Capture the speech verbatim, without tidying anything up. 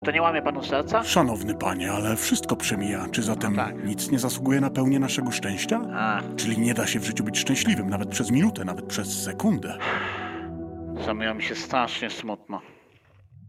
To nie łamie panu serca? Szanowny panie, ale wszystko przemija. Czy zatem No tak. nic nie zasługuje na pełnię naszego szczęścia? A, Czyli nie da się w życiu być szczęśliwym, nawet przez minutę, nawet przez sekundę. zrobiło mi się strasznie smutno.